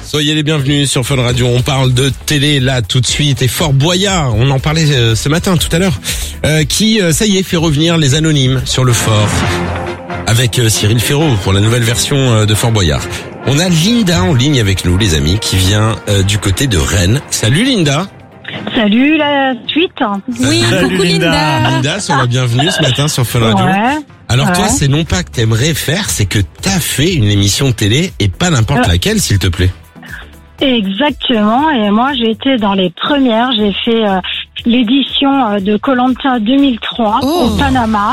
Soyez les bienvenus sur Fun Radio. On parle de télé là tout de suite. Et Fort Boyard, on en parlait ce matin, tout à l'heure, qui, ça y est, fait revenir les anonymes sur le fort avec Cyril Ferraud pour la nouvelle version de Fort Boyard. On a Linda en ligne avec nous, les amis, qui vient du côté de Rennes. Salut Linda. Salut la suite. Oui, coucou Linda. Linda, sois la bienvenue ce matin sur Fun Radio. Ouais. Alors toi, c'est non pas que t'aimerais faire, c'est que t'as fait une émission de télé et pas n'importe laquelle, s'il te plaît. Exactement. Et moi, j'ai été dans les premières. J'ai fait l'édition de Koh-Lanta 2003 au Panama.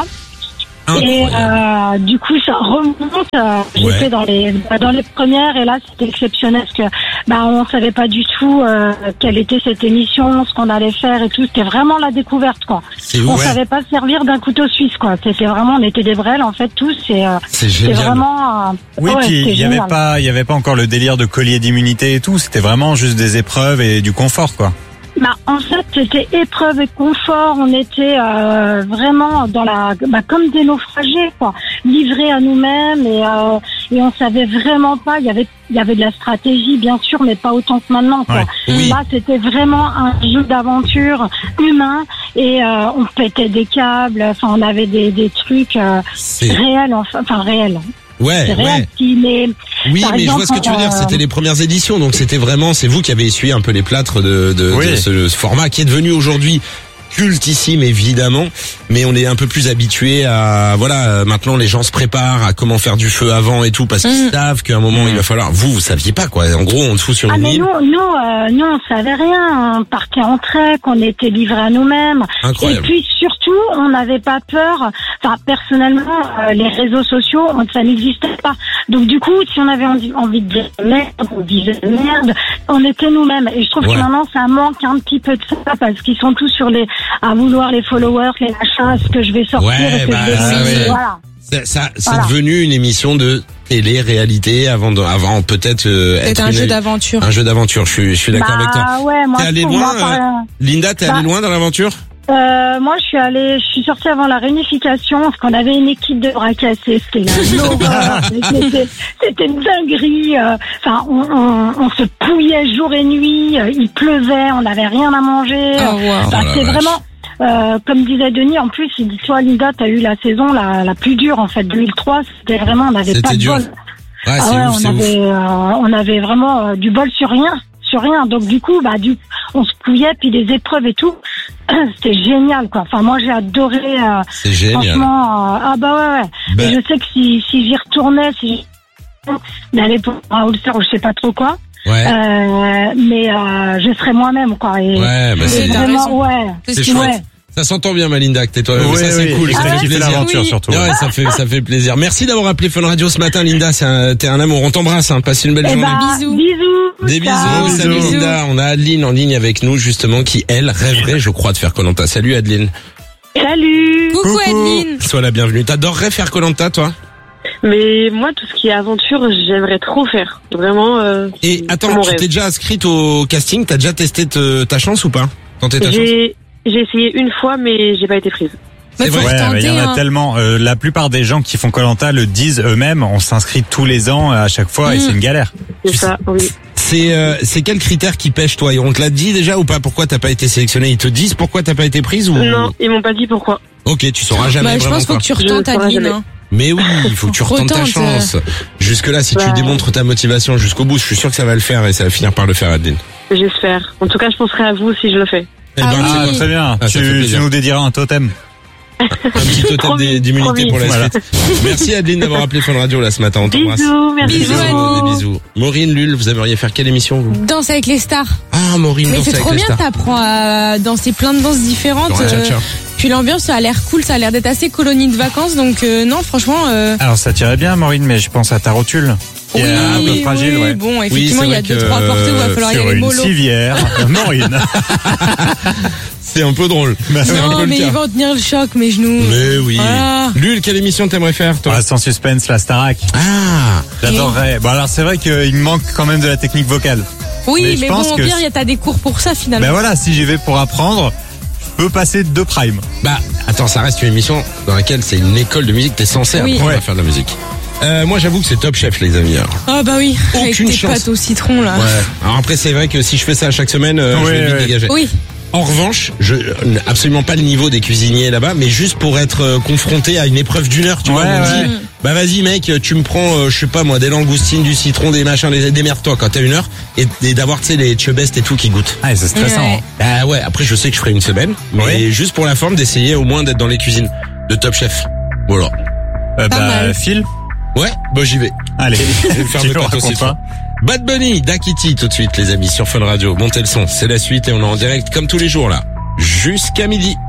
Incroyable. Et du coup, ça remonte. J'étais dans les premières, et là, c'était exceptionnel parce que on savait pas du tout quelle était cette émission, ce qu'on allait faire et tout. C'était vraiment la découverte, quoi. On savait pas se servir d'un couteau suisse, quoi. C'était vraiment, on était des brels en fait tous. C'est génial. Vraiment. Oui, puis il y avait pas encore le délire de collier d'immunité et tout. C'était vraiment juste des épreuves et du confort, quoi. En fait, c'était épreuve et confort. On était vraiment dans comme des naufragés, quoi, livrés à nous-mêmes, et on savait vraiment pas. Il y avait de la stratégie, bien sûr, mais pas autant que maintenant, quoi. Ouais. Oui. Là, c'était vraiment un jeu d'aventure humain, et on pétait des câbles. Enfin, on avait des trucs réels, enfin réels. Ouais. Mais, oui, mais je vois ce que tu veux dire. C'était les premières éditions, donc c'était vraiment, c'est vous qui avez essuyé un peu les plâtres de ce format qui est devenu aujourd'hui cultissime, évidemment, mais on est un peu plus habitué à, maintenant les gens se préparent à comment faire du feu avant et tout, parce qu'ils savent qu'à un moment il va falloir. Vous saviez pas, quoi. En gros, on te fout sur une île. Nous, on savait rien. On partait en trek, on était livrés à nous-mêmes. Incroyable. Et puis surtout, on n'avait pas peur. Enfin, personnellement, les réseaux sociaux, ça n'existait pas. Donc du coup, si on avait envie de dire merde, on disait merde. On était nous-mêmes. Et je trouve que maintenant, ça manque un petit peu de ça, parce qu'ils sont tous à vouloir les followers, les machins, ce que je vais sortir, voilà. C'est devenu une émission de télé-réalité avant peut-être être un jeu d'aventure. Un jeu d'aventure, je suis d'accord avec toi. Ouais, moi, t'es allé loin, Linda, t'es allé loin dans l'aventure? Moi, je suis sortie avant la réunification, parce qu'on avait une équipe de bras cassés. C'était l'horreur. C'était une dinguerie. Enfin, on se pouillait jour et nuit. Il pleuvait, on n'avait rien à manger. C'est vraiment, comme disait Denis, en plus, il dit, toi, Linda, t'as eu la saison la plus dure, en fait, 2003. C'était vraiment, on n'avait pas de bol. Ouais, on avait vraiment du bol sur rien. Donc du coup, on se pouillait, puis les épreuves et tout, c'était génial, quoi. Enfin, moi, j'ai adoré. C'est génial. Franchement, ouais. Et je sais que si j'y retournais, d'aller pour un All-Star ou je sais pas trop quoi. Ouais. Mais je serais moi-même, quoi. Et c'est vraiment, c'est chouette. Ça s'entend bien, Malinda, que t'es toi-même. Ça, c'est cool. Ça fait plaisir. L'aventure, surtout. Ouais, ça fait plaisir. Merci d'avoir appelé Fun Radio ce matin, Linda. T'es un amour. On t'embrasse, hein. Passez une belle journée. Bisous. Des bisous. Salut Linda. On a Adeline en ligne avec nous, justement, qui, elle, rêverait, je crois, de faire Koh-Lanta. Salut Adeline. Salut. Coucou Adeline. Sois la bienvenue. T'adorerais faire Koh-Lanta, toi? Mais moi, tout ce qui est aventure, j'aimerais trop faire. Vraiment. Et attends, tu t'es déjà inscrite au casting? T'as déjà testé ta chance ou pas? Tenté ta chance? J'ai essayé une fois, mais j'ai pas été prise. C'est vrai. Mais il y en a tellement. La plupart des gens qui font Koh-Lanta le disent eux-mêmes. On s'inscrit tous les ans à chaque fois et c'est une galère. C'est ça, oui. C'est quel critère qui pêche, toi? Et on te l'a dit déjà ou pas? Pourquoi t'as pas été sélectionné? Ils te disent pourquoi t'as pas été prise ou? Non, ils m'ont pas dit pourquoi. Ok, tu sauras jamais. Je pense qu'il faut que tu retentes, Adeline. Mais oui, il faut que tu retentes ta chance. Jusque-là, si tu démontres ta motivation jusqu'au bout, je suis sûr que ça va le faire et ça va finir par le faire, Adeline. J'espère. En tout cas, je penserai à vous si je le fais. Très bien. Tu nous dédiras un totem. Un petit totem d'immunité pour la suite. Merci Adeline d'avoir appelé Fun Radio là ce matin. On t'embrasse. Bisous, merci. Des bisous. Maureen, Lul, vous aimeriez faire quelle émission vous? Danse avec les stars. Ah, Maureen, Danse avec les stars. Mais c'est trop bien, t'apprends à danser plein de danses différentes. Puis l'ambiance, ça a l'air cool, ça a l'air d'être assez colonie de vacances, donc non, franchement. Alors ça tirait bien, Maureen, mais je pense à ta rotule. Oui, fragile, ouais. Bon, effectivement, il y a 2-3 portées où il va falloir y aller mollo. Sur une civière, Maureen. C'est un peu drôle. Non, mais ils vont tenir le choc, mes genoux. Mais oui. Lul, quelle émission t'aimerais faire, toi? Sans suspense, la Starac. Ah. J'adorerais. Bon, alors c'est vrai qu'il me manque quand même de la technique vocale. Oui, mais bon, au pire, t'as des cours pour ça, finalement. Ben voilà, si j'y vais pour apprendre, je peux passer de prime. Attends, ça reste une émission dans laquelle c'est une école de musique, t'es censé apprendre à faire de la musique. Moi, j'avoue que c'est Top Chef, les amis. Oh bah oui, aucune avec tes pâtes au citron là. Ouais. Alors après, c'est vrai que si je fais ça chaque semaine, je vais vite dégager. Oui. En revanche, absolument pas le niveau des cuisiniers là-bas, mais juste pour être confronté à une épreuve d'1 heure, tu vois, on me dit, bah vas-y mec, tu me prends, je sais pas moi, des langoustines, du citron, des machins, démerde-toi quand t'as 1 heure, et d'avoir, tu sais, les chubest et tout qui goûtent. Ah, c'est stressant. Ouais. Bah ouais, après je sais que je ferai une semaine, mais juste pour la forme, d'essayer au moins d'être dans les cuisines de Top Chef. Voilà. Phil? Ouais, bah j'y vais. Allez, je vais faire tu de pâte au citron. Bad Bunny, Dakiti tout de suite les amis sur Fun Radio. Montez le son, c'est la suite et on est en direct comme tous les jours là, jusqu'à midi.